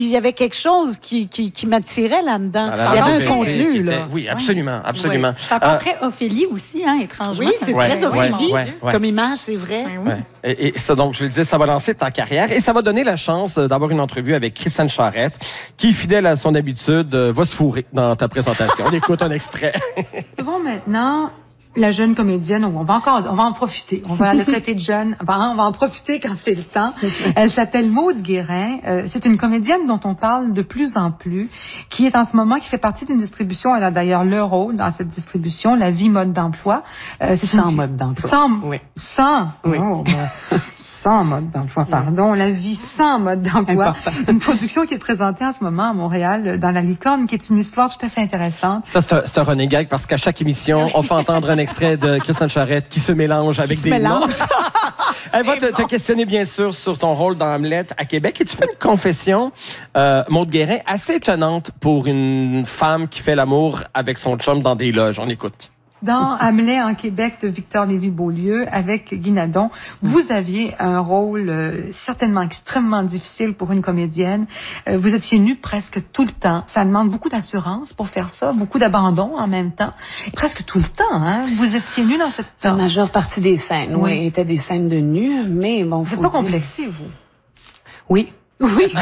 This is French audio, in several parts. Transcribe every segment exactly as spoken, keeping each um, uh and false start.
il y avait quelque chose qui, qui, qui m'attirait là-dedans. Il y avait un contenu, était, là. Oui, absolument, absolument. Oui. C'est encore euh, très Ophélie aussi, hein, étrangement. Oui, c'est ouais, très Ophélie. Ouais, ouais, ouais. Comme image, c'est vrai. Ben oui. Ouais. Et, et ça, donc, je le disais, ça va lancer ta carrière et ça va donner la chance d'avoir une entrevue avec Christiane Charette, qui, fidèle à son habitude, va se fourrer dans ta présentation. On écoute un extrait. Bon, maintenant, la jeune comédienne, on va encore, on va en profiter. On va la traiter de jeune. Enfin, on va en profiter quand c'est le temps. Elle s'appelle Maude Guérin. Euh, c'est une comédienne dont on parle de plus en plus, qui est en ce moment, qui fait partie d'une distribution. Elle a d'ailleurs le rôle dans cette distribution, La vie mode d'emploi. Euh, c'est sans une... mode d'emploi. Sans. Oui. Sans. Oui. Oh, ben, sans mode d'emploi, pardon. La vie sans mode d'emploi. Une production qui est présentée en ce moment à Montréal dans La Licorne, qui est une histoire tout à fait intéressante. Ça, c'est un, c'est un running gag parce qu'à chaque émission, on fait entendre un extrait de Christiane Charette qui se mélange avec qui des mélange. noms. Elle va te, bon. te questionner, bien sûr, sur ton rôle dans Hamlet à Québec. Et tu fais une confession, euh, Maude Guérin, assez étonnante pour une femme qui fait l'amour avec son chum dans des loges. On écoute. Dans Hamlet en Québec de Victor Lévy-Beaulieu avec Guy Nadon, vous aviez un rôle euh, certainement extrêmement difficile pour une comédienne. Euh, vous étiez nue presque tout le temps. Ça demande beaucoup d'assurance pour faire ça, beaucoup d'abandon en même temps. Presque tout le temps, hein? Vous étiez nue dans cette... La majeure partie des scènes, oui, oui étaient des scènes de nu, mais bon... Vous n'êtes pas complexé, vous? Oui. Oui.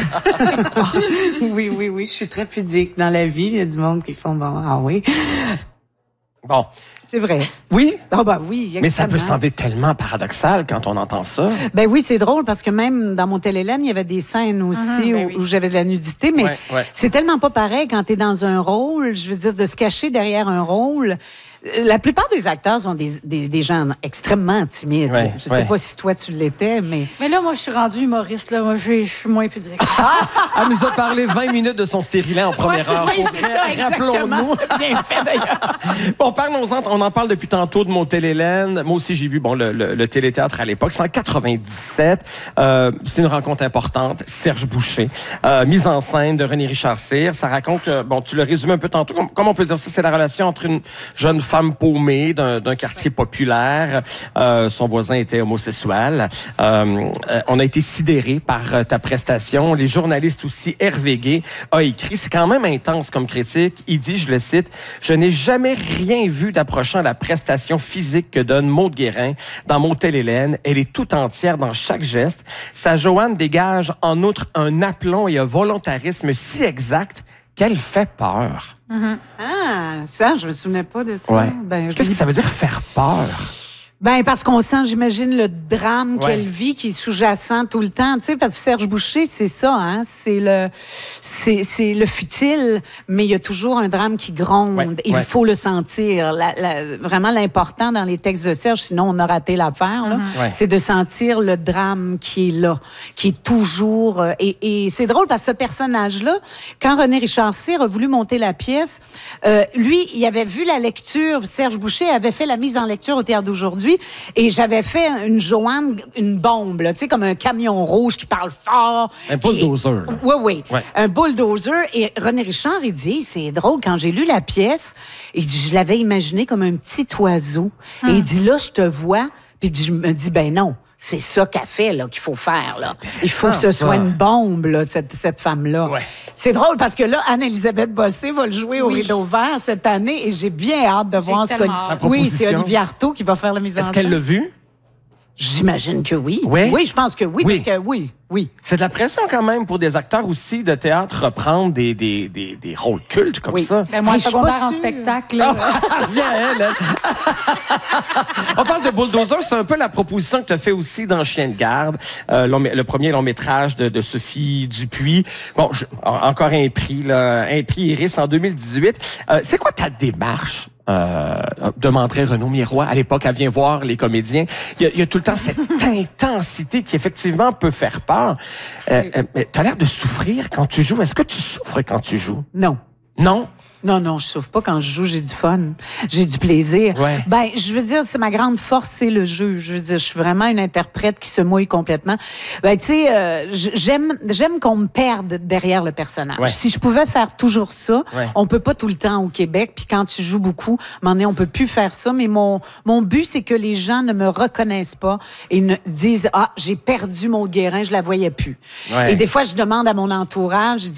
oui, oui, oui, je suis très pudique dans la vie. Il y a du monde qui sont bon. Ah oui. Bon. C'est vrai. Oui? Ah bah oui, mais ça peut sembler tellement paradoxal quand on entend ça. Ben oui, c'est drôle parce que même dans mon Hélène, il y avait des scènes aussi uh-huh, ben où, oui. où j'avais de la nudité, mais ouais, ouais. c'est tellement pas pareil quand tu es dans un rôle, je veux dire, de se cacher derrière un rôle. La plupart des acteurs sont des, des, des gens extrêmement timides. Ouais, je sais ouais. pas si toi, tu l'étais, mais... Mais là, moi, je suis rendue humoriste. Là. Moi, je, je suis moins pudique. Elle nous a parlé vingt minutes de son stérilet en première ouais, heure. Oui, c'est ça, exactement. C'est bien fait, d'ailleurs. Bon, parlons-en. On en parle depuis tantôt de mon Hélène. Moi aussi, j'ai vu bon, le, le, le téléthéâtre à l'époque. C'est en quatre-vingt-dix-sept. Euh, c'est une rencontre importante. Serge Boucher. Euh, mise en scène de René Richard Cyr. Ça raconte... Euh, bon, tu le résumes un peu tantôt. Comme, comment on peut dire ça? C'est la relation entre une jeune femme paumée d'un, d'un quartier populaire. Euh, son voisin était homosexuel. Euh, euh, on a été sidérés par euh, ta prestation. Les journalistes aussi, Hervé Gay a écrit, c'est quand même intense comme critique. Il dit, je le cite, « Je n'ai jamais rien vu d'approchant la prestation physique que donne Maude Guérin dans Mon Hélène. Elle est tout entière dans chaque geste. Sa Joanne dégage en outre un aplomb et un volontarisme si exact qu'elle fait peur. » Mm-hmm. Ah, ça, je me souvenais pas de ça. Ouais. Ben, Qu'est-ce dis... que ça veut dire faire peur? Ben parce qu'on sent, j'imagine, le drame ouais. qu'elle vit qui est sous-jacent tout le temps, tu sais, parce que Serge Boucher, c'est ça, hein, c'est le, c'est, c'est le futile, mais il y a toujours un drame qui gronde. Ouais. Il ouais. faut le sentir. La, la, vraiment, l'important dans les textes de Serge, sinon on a raté l'affaire, là, mm-hmm. ouais. c'est de sentir le drame qui est là, qui est toujours. Euh, et, et c'est drôle parce que ce personnage-là, quand René Richard Cyr a voulu monter la pièce, euh, lui, il avait vu la lecture. Serge Boucher avait fait la mise en lecture au Théâtre d'aujourd'hui. Et j'avais fait une Joanne, une bombe, tu sais, comme un camion rouge qui parle fort. Un bulldozer. Oui, oui. Ouais. Un bulldozer. Et René Richard, il dit, c'est drôle, quand j'ai lu la pièce, il dit, je l'avais imaginé comme un petit oiseau. Hum. Et il dit, là, je te vois. Puis je me dis, ben non. C'est ça qu'elle fait, là, qu'il faut faire, là. Il faut que ce soit une bombe, là, cette, cette femme-là. Ouais. C'est drôle parce que là, Anne-Elisabeth Bossé va le jouer oui. au Rideau Vert cette année et j'ai bien hâte de voir ce que... Oui, c'est Olivier Artaud qui va faire la mise en scène. Est-ce qu'elle l'a vu? J'imagine que oui. Oui? Oui, je pense que oui, oui. parce que oui, oui. C'est de la pression quand même pour des acteurs aussi de théâtre reprendre des, des, des, des rôles cultes comme oui. ça. Ben moi, hey, secondaire en spectacle. Là. Viens, elle, elle. On parle de Bulldozer, c'est un peu la proposition que tu as fait aussi dans Chien de garde, euh, le premier long métrage de, de Sophie Dupuis. Bon, je, encore un prix, là, un prix Iris en deux mille dix-huit. Euh, c'est quoi ta démarche? Euh, demanderait Renaud Miroir. À l'époque, elle vient voir les comédiens. Il y a, il y a tout le temps cette intensité qui, effectivement, peut faire peur. Euh, euh, tu as l'air de souffrir quand tu joues. Est-ce que tu souffres quand tu joues? Non. Non? Non, non, je souffre pas quand je joue, j'ai du fun, j'ai du plaisir. Ouais. Ben, je veux dire, c'est ma grande force, c'est le jeu. Je veux dire, je suis vraiment une interprète qui se mouille complètement. Ben, tu sais, euh, j'aime, j'aime qu'on me perde derrière le personnage. Ouais. Si je pouvais faire toujours ça, ouais. on peut pas tout le temps au Québec. Puis quand tu joues beaucoup, à un moment donné, on peut plus faire ça. Mais mon mon but, c'est que les gens ne me reconnaissent pas et ne disent ah, j'ai perdu Maude Guérin, je la voyais plus. Ouais. Et des fois, je demande à mon entourage, je dis